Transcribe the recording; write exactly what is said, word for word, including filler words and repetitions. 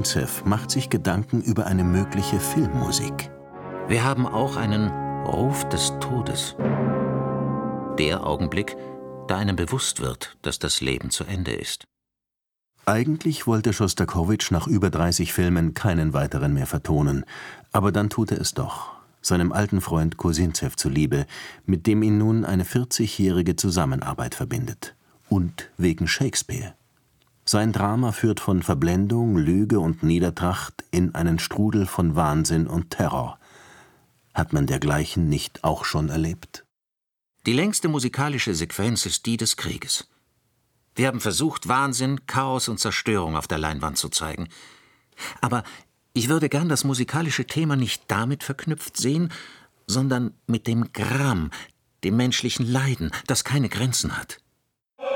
Kosinzew macht sich Gedanken über eine mögliche Filmmusik. Wir haben auch einen Ruf des Todes. Der Augenblick, da einem bewusst wird, dass das Leben zu Ende ist. Eigentlich wollte Schostakowitsch nach über dreißig Filmen keinen weiteren mehr vertonen. Aber dann tut er es doch, seinem alten Freund Kosinzew zuliebe, mit dem ihn nun eine vierzigjährige Zusammenarbeit verbindet. Und wegen Shakespeare. Sein Drama führt von Verblendung, Lüge und Niedertracht in einen Strudel von Wahnsinn und Terror. Hat man dergleichen nicht auch schon erlebt? Die längste musikalische Sequenz ist die des Krieges. Wir haben versucht, Wahnsinn, Chaos und Zerstörung auf der Leinwand zu zeigen. Aber ich würde gern das musikalische Thema nicht damit verknüpft sehen, sondern mit dem Gram, dem menschlichen Leiden, das keine Grenzen hat.